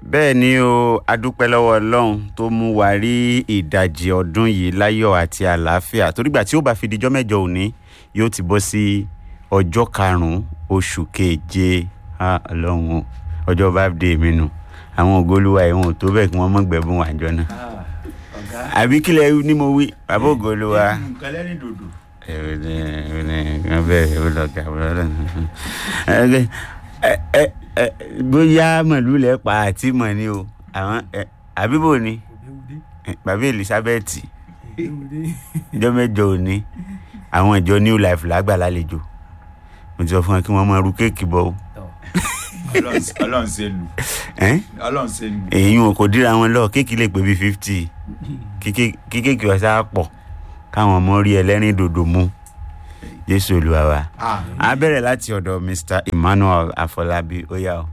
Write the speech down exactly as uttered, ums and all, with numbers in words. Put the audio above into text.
bẹ́ẹ̀ ni o adúpẹ́ lọ́wọ́ Ọlọ́run tó mú wa rí ìdajì ọdún yìí láyọ̀ àti àlàáfíà torígbà tí ó bá fi dijọ́ mẹ́jọ òní yóò ti bọ́ sí ọjọ́ karùn-ún oṣù keje Ọlọ́run ọjọ́ birthday mi nù àwọn ògolúwa ìwọ̀n tó bẹ́ẹ̀ kí wọ́n mọ̀ gbẹ̀bùn wàjọ náà àbí kílẹ̀ ní mo wí bàbá ògolúwa kẹlẹ́rìn dòdò. ẹ ẹ bẹ́ẹ̀ ó lọ gà wọ́n ẹ ẹ ẹ bóyá màlúù lẹ pa àti mọ̀ ni o àwọn àbíbò ni bàbá Elizabeth ìjọ mẹ́jọ òní àwọn ìjọ New Life lágbà lálejò mo ti sọ fún wọn kí wọ́n máa ru kéèkì bọ̀ o. Ọlọ́run ṣe lù Ọlọ́run ṣe lù. èyí wọn kò díra wọn lọ kéèkì lè pé bíi fifty kí kéèkì ọ̀sá pọ̀ káwọn ọmọ rí ẹlẹ́rìn dòdò mú Jésù Olúwa wa. A bẹ̀rẹ̀ láti ọ̀dọ̀ Mister Emmanuel Afọlábí ó yá o.